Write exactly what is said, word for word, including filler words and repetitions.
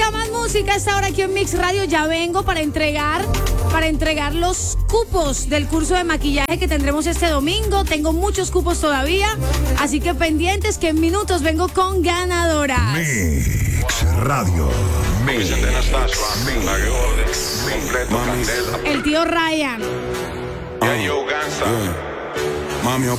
música, más música. A esta hora aquí en Mix Radio ya vengo para entregar, para entregar los cupos del curso de maquillaje que tendremos este domingo. Tengo muchos cupos todavía, así que pendientes que en minutos vengo con ganadoras. Mix Radio. Mix. El tío Ryan. Yeah, yo, Gansa. Mami,